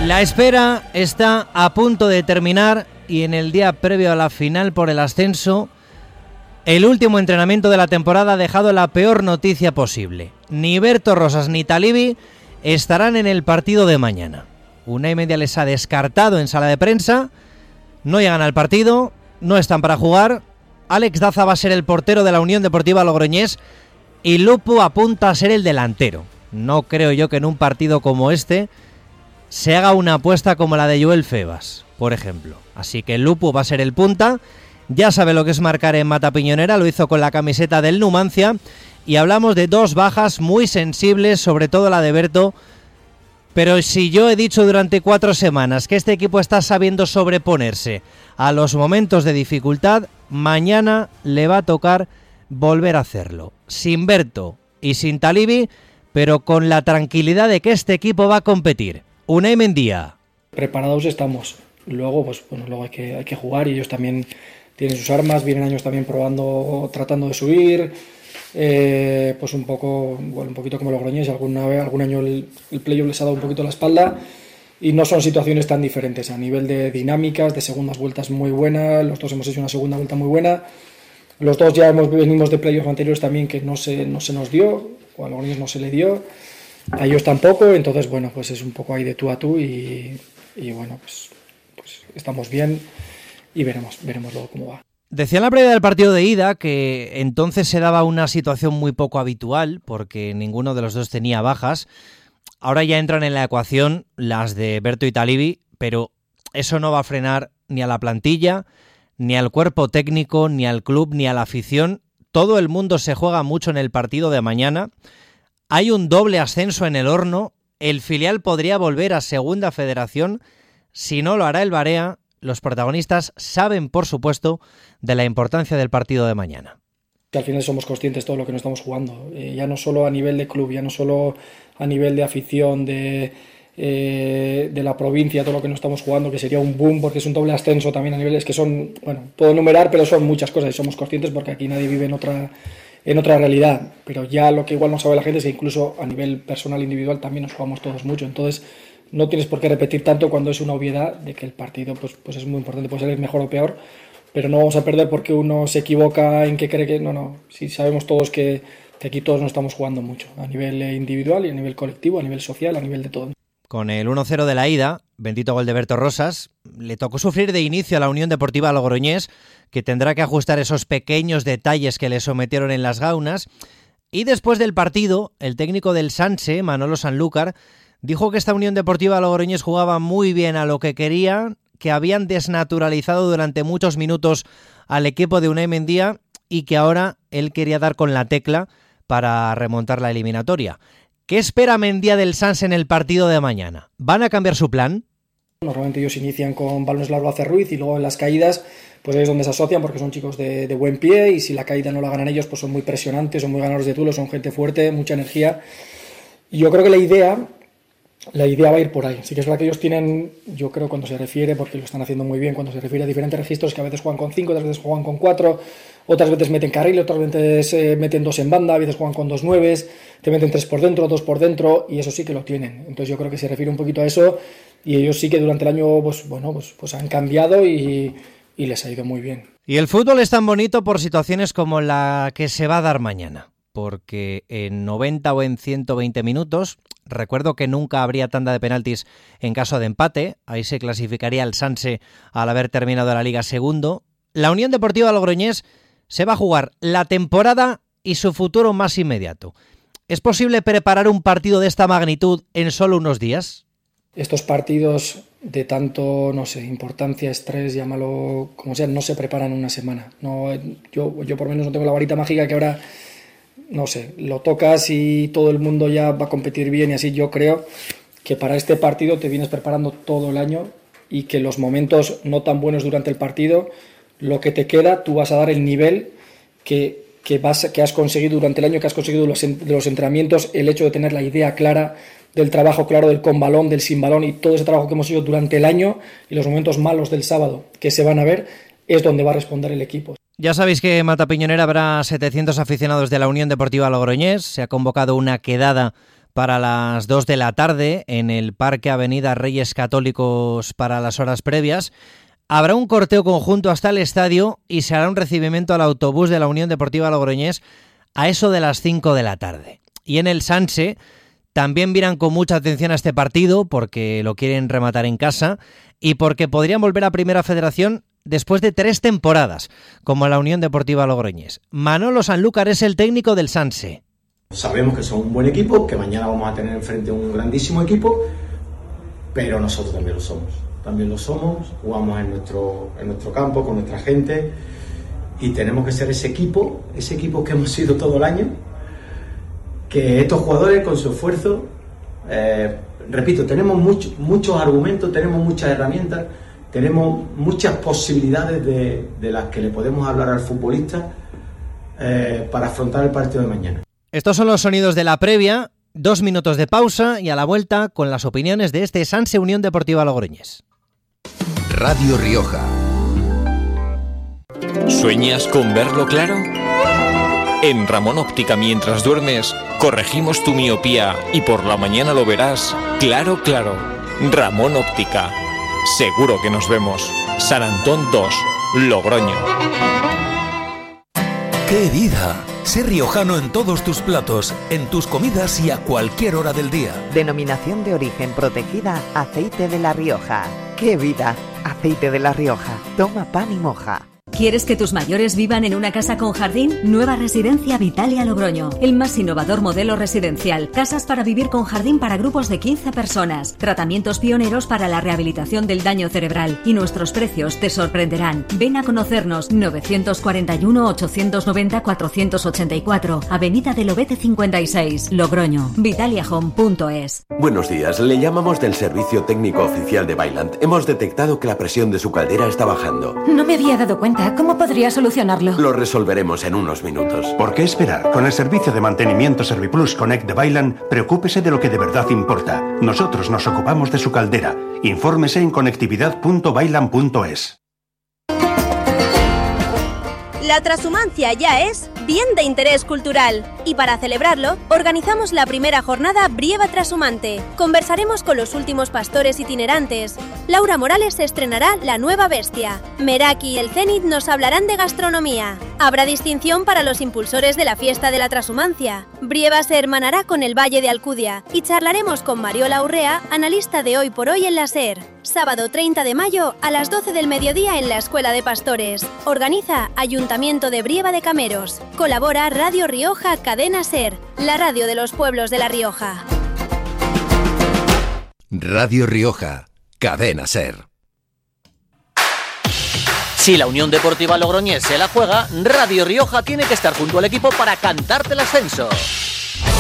La espera está a punto de terminar y en el día previo a la final por el ascenso, el último entrenamiento de la temporada ha dejado la peor noticia posible. Ni Berto Rosas ni Talibi estarán en el partido de mañana. Unai Mendia les ha descartado en sala de prensa, no llegan al partido, no están para jugar. Alex Daza va a ser el portero de la Unión Deportiva Logroñés y Lupu apunta a ser el delantero. No creo yo que en un partido como este se haga una apuesta como la de Joel Febas, por ejemplo. Así que Lupu va a ser el punta, ya sabe lo que es marcar en Mata Piñonera, lo hizo con la camiseta del Numancia, y hablamos de dos bajas muy sensibles, sobre todo la de Berto. Pero si yo he dicho durante 4 semanas que este equipo está sabiendo sobreponerse a los momentos de dificultad, mañana le va a tocar volver a hacerlo. Sin Berto y sin Talibi, pero con la tranquilidad de que este equipo va a competir. Unai Mendia. Preparados estamos. Luego, pues bueno, luego hay que jugar y ellos también tienen sus armas, vienen años también probando, tratando de subir. Pues un poquito como Logroñés, algún año el playoff les ha dado un poquito la espalda y no son situaciones tan diferentes a nivel de dinámicas, de segundas vueltas muy buenas. Los dos hemos hecho una segunda vuelta muy buena, los dos ya venimos de playoffs anteriores también que no se nos dio, o a Logroñés no se le dio, a ellos tampoco. Entonces bueno, pues es un poco ahí de tú a tú y bueno, pues estamos bien y veremos luego cómo va. Decía en la previa del partido de ida que entonces se daba una situación muy poco habitual porque ninguno de los dos tenía bajas. Ahora ya entran en la ecuación las de Berto y Talibi, pero eso no va a frenar ni a la plantilla, ni al cuerpo técnico, ni al club, ni a la afición. Todo el mundo se juega mucho en el partido de mañana. Hay un doble ascenso en el horno. El filial podría volver a Segunda Federación. Si no lo hará el Barea, los protagonistas saben, por supuesto, de la importancia del partido de mañana. Que al final somos conscientes de todo lo que nos estamos jugando, ya no solo a nivel de club, ya no solo a nivel de afición, de la provincia, todo lo que nos estamos jugando, que sería un boom, porque es un doble ascenso también a niveles que son, bueno, puedo enumerar, pero son muchas cosas y somos conscientes porque aquí nadie vive en otra realidad, pero ya lo que igual no sabe la gente es que incluso a nivel personal, individual, también nos jugamos todos mucho. Entonces no tienes por qué repetir tanto cuando es una obviedad de que el partido pues es muy importante, puede ser mejor o peor, pero no vamos a perder porque uno se equivoca en que cree que no, sí sabemos todos que aquí todos nos estamos jugando mucho, a nivel individual y a nivel colectivo, a nivel social, a nivel de todo. Con el 1-0 de la ida, bendito gol de Berto Rosas, le tocó sufrir de inicio a la Unión Deportiva Logroñés, que tendrá que ajustar esos pequeños detalles que le sometieron en las gaunas. Y después del partido, el técnico del Sanse, Manolo Sanlúcar, dijo que esta Unión Deportiva Logroñés jugaba muy bien a lo que quería, que habían desnaturalizado durante muchos minutos al equipo de Unai Mendia y que ahora él quería dar con la tecla para remontar la eliminatoria. ¿Qué espera Mendia del Sanse en el partido de mañana? ¿Van a cambiar su plan? Normalmente ellos inician con balones largos hacia Ruiz y luego en las caídas pues ahí es donde se asocian porque son chicos de buen pie y si la caída no la ganan ellos pues son muy presionantes, son muy ganadores de duelo, son gente fuerte, mucha energía. Y yo creo que la idea va a ir por ahí. Sí que es verdad que ellos tienen, yo creo cuando se refiere, porque lo están haciendo muy bien, cuando se refiere a diferentes registros, que a veces juegan con 5, otras veces juegan con 4, otras veces meten carril, otras veces meten 2 en banda, a veces juegan con 2 9, te meten 3 por dentro, 2 por dentro, y eso sí que lo tienen. Entonces yo creo que se refiere un poquito a eso, y ellos sí que durante el año pues han cambiado y les ha ido muy bien. Y el fútbol es tan bonito por situaciones como la que se va a dar mañana, porque en 90 o en 120 minutos, recuerdo que nunca habría tanda de penaltis en caso de empate, ahí se clasificaría el Sanse al haber terminado la Liga segundo, la Unión Deportiva Logroñés se va a jugar la temporada y su futuro más inmediato. ¿Es posible preparar un partido de esta magnitud en solo unos días? Estos partidos de tanto, importancia, estrés, llámalo como sea, no se preparan en una semana. No, yo por lo menos no tengo la varita mágica que ahora, lo tocas y todo el mundo ya va a competir bien y así. Yo creo que para este partido te vienes preparando todo el año y que los momentos no tan buenos durante el partido, lo que te queda, tú vas a dar el nivel que has conseguido durante el año, que has conseguido de los entrenamientos, el hecho de tener la idea clara, del trabajo claro del con balón, del sin balón y todo ese trabajo que hemos hecho durante el año y los momentos malos del sábado que se van a ver, es donde va a responder el equipo. Ya sabéis que en Mata Piñonera habrá 700 aficionados de la Unión Deportiva Logroñés. Se ha convocado una quedada para las 2 de la tarde en el Parque Avenida Reyes Católicos para las horas previas. Habrá un corteo conjunto hasta el estadio y se hará un recibimiento al autobús de la Unión Deportiva Logroñés a eso de las 5 de la tarde. Y en el Sanse también miran con mucha atención a este partido porque lo quieren rematar en casa y porque podrían volver a Primera Federación después de 3 temporadas, como la Unión Deportiva Logroñés. Manolo Sanlúcar es el técnico del Sanse. Sabemos que son un buen equipo, que mañana vamos a tener enfrente un grandísimo equipo, pero nosotros también lo somos. También lo somos, jugamos en nuestro campo, con nuestra gente, y tenemos que ser ese equipo que hemos sido todo el año, que estos jugadores con su esfuerzo, repito, tenemos muchos argumentos, tenemos muchas herramientas, tenemos muchas posibilidades de las que le podemos hablar al futbolista para afrontar el partido de mañana. Estos son los sonidos de la previa, 2 minutos de pausa y a la vuelta con las opiniones de este Sanse Unión Deportiva Logroñés. Radio Rioja. ¿Sueñas con verlo claro? En Ramón Óptica mientras duermes, corregimos tu miopía y por la mañana lo verás claro, claro. Ramón Óptica. Seguro que nos vemos. San Antón 2, Logroño. ¡Qué vida! Sé riojano en todos tus platos, en tus comidas y a cualquier hora del día. Denominación de origen protegida, Aceite de La Rioja. ¡Qué vida! Aceite de La Rioja. Toma pan y moja. ¿Quieres que tus mayores vivan en una casa con jardín? Nueva Residencia Vitalia Logroño. El más innovador modelo residencial. Casas para vivir con jardín para grupos de 15 personas. Tratamientos pioneros para la rehabilitación del daño cerebral. Y nuestros precios te sorprenderán. Ven a conocernos. 941-890-484. Avenida del Obete 56, Logroño. vitaliahome.es. Buenos días. Le llamamos del Servicio Técnico Oficial de Vaillant. Hemos detectado que la presión de su caldera está bajando. No me había dado cuenta. ¿Cómo podría solucionarlo? Lo resolveremos en unos minutos. ¿Por qué esperar? Con el servicio de mantenimiento Serviplus Connect de Vaillant, preocúpese de lo que de verdad importa. Nosotros nos ocupamos de su caldera. Infórmese en conectividad.vaillant.es. La Trashumancia ya es bien de interés cultural y para celebrarlo organizamos la primera jornada Brieva Trashumante. Conversaremos con los últimos pastores itinerantes. Laura Morales estrenará La Nueva Bestia. Meraki y el Zenit nos hablarán de gastronomía. Habrá distinción para los impulsores de la fiesta de la Trashumancia. Brieva se hermanará con el Valle de Alcudia y charlaremos con Mariola Urrea, analista de Hoy por Hoy en la SER. Sábado 30 de mayo a las 12 del mediodía en la Escuela de Pastores. Organiza Ayuntamiento de Brieva de Cameros. Colabora Radio Rioja Cadena SER, la radio de los pueblos de La Rioja. Radio Rioja, Cadena SER. Si la Unión Deportiva Logroñés se la juega, Radio Rioja tiene que estar junto al equipo para cantarte el ascenso.